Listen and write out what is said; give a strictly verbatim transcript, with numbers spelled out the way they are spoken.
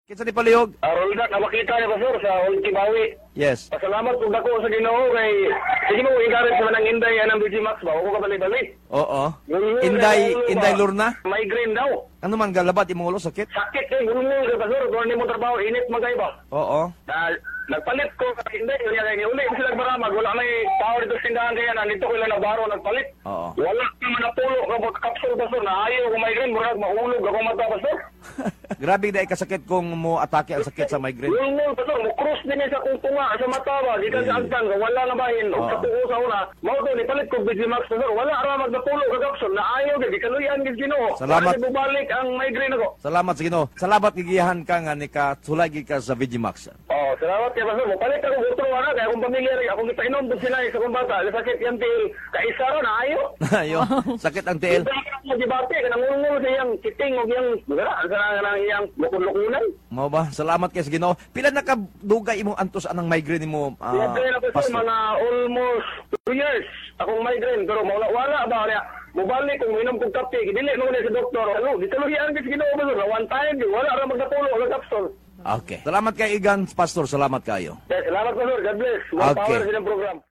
Kinsa ni palihog? Aron na makita ni Pastor sa Ultimawi. Yes. Pasalamat kung dako sa Ginoo kay sige mo ingarit sa manang Inday anang Digimax ba ako ka balik-balik. Oo. Inday, Inday Lorna? Migraine daw. Ano man galabat imong ulo sakit? Sakit kay gulmo kay Pastor kung ni mo trabaho init magay ba. Oo. Na, nagpalit ko sa Inday kaya kay uli sila maramag wala may power dito sindahan kaya nandito ko lang baro nagpalit. Oo. Wala ka man napulo ka kapsul Pastor na ayaw ko migraine murag mahulog ako mata Pastor. Grabe dai kasakit kung mo atake ang sakit sa migraine. Gulmo Pastor mo cross din sa kung tunga sa mata ba gikan sa agtan wala na bahin o sa tuo sa una. Mao to ni palit ko Digimax Pastor wala ra magnapulo ka kapsul na ayaw gid kaluyan gid Ginoo. Salamat. Wala bubalik ang migraine ako. Salamat sa Ginoo. Salamat gigiyahan ka nga ni ka sulagi ka sa Digimax. Oh, salamat kay Pastor. Palit ako gutro ana kay akong pamilya rin ako kita inom bud sila sa kong bata. Sakit yan til kaisa ra na ayo. Ayo, sakit ang tiil. Mo dibate kanang ngulngul sa iyang kiting o iyang gara sa nang iyang lukon-lukunan. Mao ba? Salamat kay sa Ginoo. Pila na ka dugay imong antos anang migraine mo? Uh, Uh, Kaya na Pastor mga almost two years akong migraine pero wala wala ba niya. Mubalik kung minom kong kape, dili mo na sa doktor. Ano, gitaluhian kasi Ginoo ba na one time, di wala ra magnapulo wala kapsul. Okay. Salamat kay Igan, Pastor. Salamat kayo. Yes, salamat Pastor. God bless. More Okay. power sa inyong program.